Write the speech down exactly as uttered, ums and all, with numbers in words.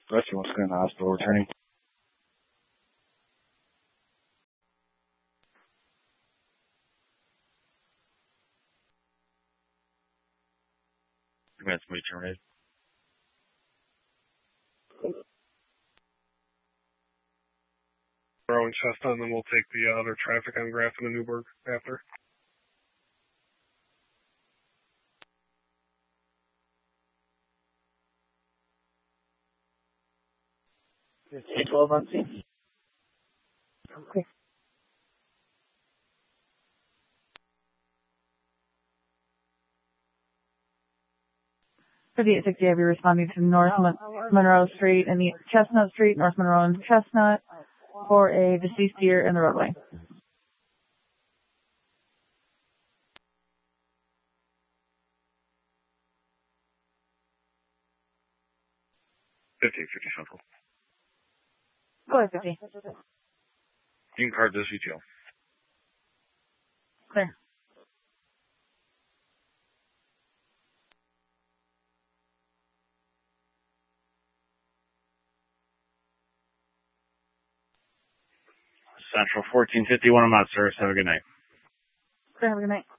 Rescue wants to go in the hospital, returning. Command to be terminated. Throwing Chestnut, and then we'll take the uh, other traffic on Grafton and Newburgh after. fifteen twelve on scene. Okay. fifty-eight sixty, I'll be responding to North Mon- Monroe Street and the Chestnut Street, North Monroe and Chestnut for a deceased deer in the roadway. fifty, fifty Central. Go ahead, fifty. You can card this detail. Clear. Central fourteen fifty-one, I'm out, sir. Have a good night. Clear, have a good night.